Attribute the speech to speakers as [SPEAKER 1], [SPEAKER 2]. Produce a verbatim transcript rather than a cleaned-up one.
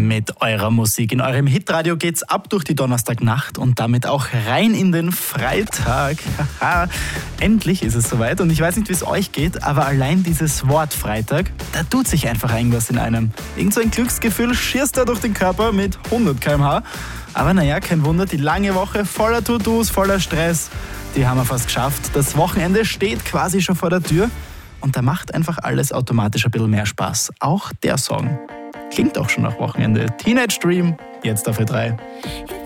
[SPEAKER 1] Mit eurer Musik in eurem Hitradio geht's ab durch die Donnerstagnacht und damit auch rein in den Freitag. Haha, endlich ist es soweit und ich weiß nicht, wie es euch geht, aber allein dieses Wort Freitag, da tut sich einfach irgendwas in einem. Irgend so ein Glücksgefühl schießt da durch den Körper mit hundert Kilometer pro Stunde. Aber naja, kein Wunder, die lange Woche voller To-Dos, voller Stress, die haben wir fast geschafft. Das Wochenende steht quasi schon vor der Tür und da macht einfach alles automatisch ein bisschen mehr Spaß. Auch der Song. Klingt auch schon nach Wochenende. Teenage Dream, jetzt auf E drei.